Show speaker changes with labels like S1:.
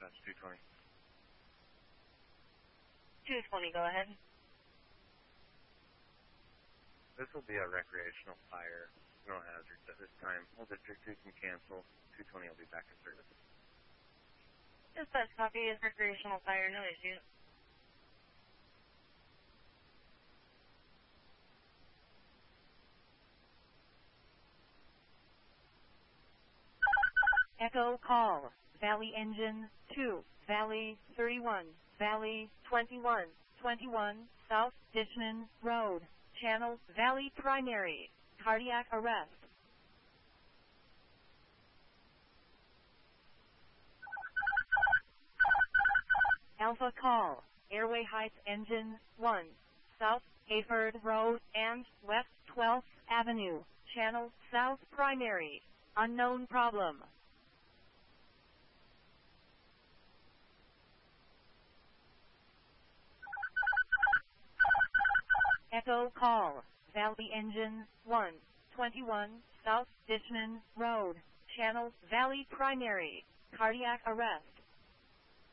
S1: Dispatch 220.
S2: 220, go ahead.
S1: This will be a recreational fire, no hazards at this time. All District 2 can cancel. 220 will be back in service.
S2: Dispatch copy is recreational fire, no issue.
S3: Echo call. Valley Engine 2, Valley 31, Valley 21, 21, South Ditchman Road, Channel Valley Primary, cardiac arrest. Alpha call. Airway Heights Engine 1, South Hayford Road and West 12th Avenue, Channel South Primary, unknown problem. Echo call. Valley Engine 1, 21, South Ditchman Road, Channel Valley Primary, cardiac arrest.